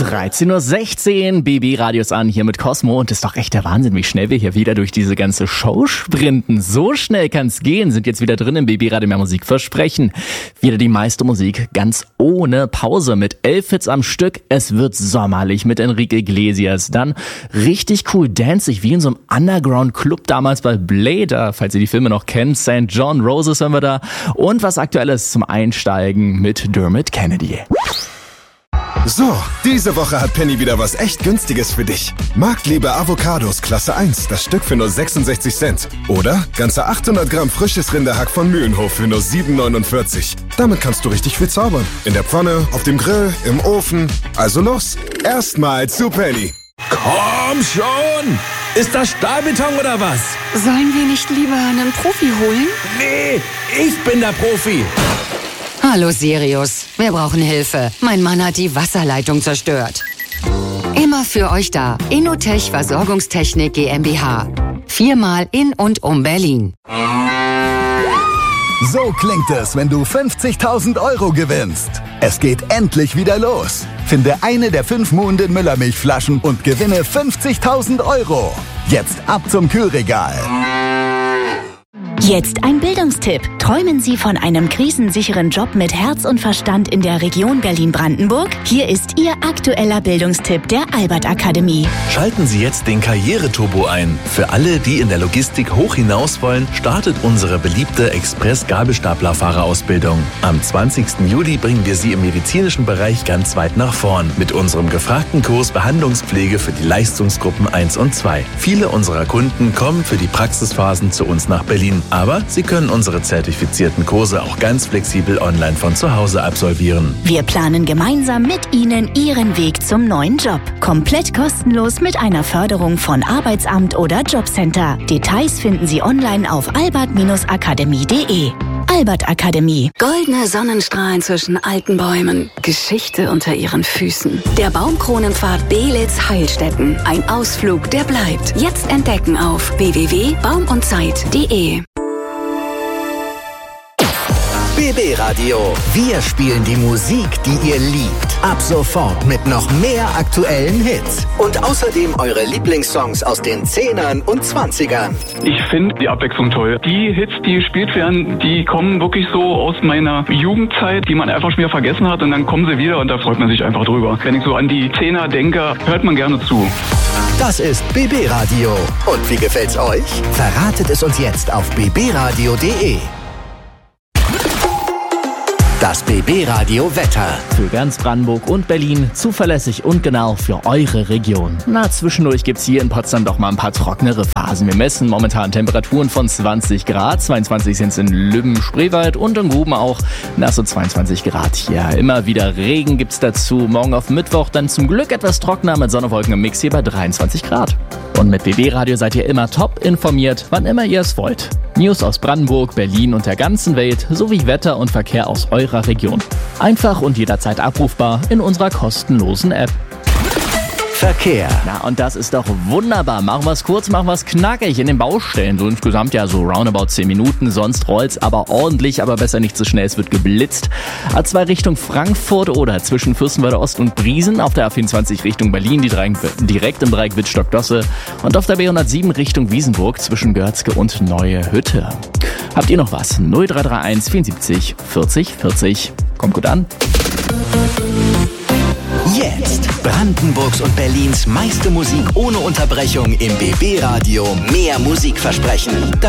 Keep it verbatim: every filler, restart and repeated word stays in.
dreizehn Uhr sechzehn, B B-Radios an, hier mit Cosmo. Und ist doch echt der Wahnsinn, wie schnell wir hier wieder durch diese ganze Show sprinten. So schnell kann's gehen. Sind jetzt wieder drin im B B-Radio mehr Musik versprechen. Wieder die meiste Musik, ganz ohne Pause, mit elf Hits am Stück. Es wird sommerlich mit Enrique Iglesias. Dann richtig cool danceig, wie in so einem Underground-Club damals bei Blade. Falls ihr die Filme noch kennt, Sankt John Roses haben wir da. Und was Aktuelles zum Einsteigen mit Dermot Kennedy. So, diese Woche hat Penny wieder was echt Günstiges für dich. Marktliebe Avocados Klasse eins, das Stück für nur sechsundsechzig Cent. Oder ganze achthundert Gramm frisches Rinderhack von Mühlenhof für nur sieben neunundvierzig. Damit kannst du richtig viel zaubern. In der Pfanne, auf dem Grill, im Ofen. Also los, erstmal zu Penny. Komm schon! Ist das Stahlbeton oder was? Sollen wir nicht lieber einen Profi holen? Nee, ich bin der Profi. Hallo Sirius, wir brauchen Hilfe. Mein Mann hat die Wasserleitung zerstört. Immer für euch da. Innotech Versorgungstechnik GmbH. Viermal in und um Berlin. So klingt es, wenn du fünfzigtausend Euro gewinnst. Es geht endlich wieder los. Finde eine der fünf Muhnden Müllermilchflaschen und gewinne fünfzigtausend Euro. Jetzt ab zum Kühlregal. Jetzt ein Bildungstipp. Träumen Sie von einem krisensicheren Job mit Herz und Verstand in der Region Berlin-Brandenburg? Hier ist Ihr aktueller Bildungstipp der Albert Akademie. Schalten Sie jetzt den Karriereturbo ein. Für alle, die in der Logistik hoch hinaus wollen, startet unsere beliebte Express-Gabelstaplerfahrerausbildung. Am zwanzigsten Juli bringen wir Sie im medizinischen Bereich ganz weit nach vorn mit unserem gefragten Kurs Behandlungspflege für die Leistungsgruppen eins und zwei. Viele unserer Kunden kommen für die Praxisphasen zu uns nach Berlin. Aber Sie können unsere zertifizierten Kurse auch ganz flexibel online von zu Hause absolvieren. Wir planen gemeinsam mit Ihnen Ihren Weg zum neuen Job. Komplett kostenlos mit einer Förderung von Arbeitsamt oder Jobcenter. Details finden Sie online auf albert akademie punkt de. Albert Akademie. Goldene Sonnenstrahlen zwischen alten Bäumen. Geschichte unter ihren Füßen. Der Baumkronenpfad Belitz-Heilstätten. Ein Ausflug, der bleibt. Jetzt entdecken auf w w w punkt baum und zeit punkt de. B B-Radio. Wir spielen die Musik, die ihr liebt. Ab sofort mit noch mehr aktuellen Hits. Und außerdem eure Lieblingssongs aus den Zehnern und Zwanzigern. Ich finde die Abwechslung toll. Die Hits, die gespielt werden, die kommen wirklich so aus meiner Jugendzeit, die man einfach schon wieder vergessen hat. Und dann kommen sie wieder und da freut man sich einfach drüber. Wenn ich so an die Zehner denke, hört man gerne zu. Das ist B B-Radio. Und wie gefällt's euch? Verratet es uns jetzt auf b b radio punkt de. Das B B-Radio Wetter. Für ganz Brandenburg und Berlin zuverlässig und genau für eure Region. Na, zwischendurch gibt's hier in Potsdam doch mal ein paar trocknere Phasen. Wir messen momentan Temperaturen von zwanzig Grad. zweiundzwanzig sind's in Lübben-Spreewald und in Gruben auch. Na, so zweiundzwanzig Grad hier. Immer wieder Regen gibt's dazu. Morgen auf Mittwoch dann zum Glück etwas trockener mit Sonnenwolken im Mix hier bei dreiundzwanzig Grad. Und mit B B-Radio seid ihr immer top informiert, wann immer ihr es wollt. News aus Brandenburg, Berlin und der ganzen Welt sowie Wetter und Verkehr aus eurer Region. Einfach und jederzeit abrufbar in unserer kostenlosen App. Verkehr. Na, und das ist doch wunderbar. Machen wir es kurz, machen wir es knackig in den Baustellen. So insgesamt ja so roundabout zehn Minuten. Sonst rollt's aber ordentlich, aber besser nicht zu schnell. Es wird geblitzt. A zwei Richtung Frankfurt oder zwischen Fürstenwalde Ost und Briesen. Auf der A vierundzwanzig Richtung Berlin, die direkt im Bereich Wittstock-Dosse. Und auf der B hundertsieben Richtung Wiesenburg zwischen Görzke und Neue Hütte. Habt ihr noch was? null drei drei eins vierundsiebzig vierzig vierzig. Kommt gut an. Jetzt Brandenburgs und Berlins meiste Musik ohne Unterbrechung im B B-Radio. Mehr Musik versprechen.